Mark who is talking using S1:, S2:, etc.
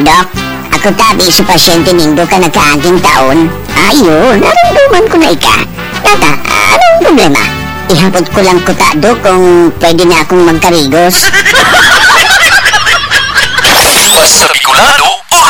S1: Dok, ako tabi si pasyente nindo ka nagkaaging taon. Ayun, naramdaman ko na ika. Tata, anong problema? Ihapot ko lang ko ta, Dok, kung pwede na akong magkarigos.
S2: Basta Bicolano,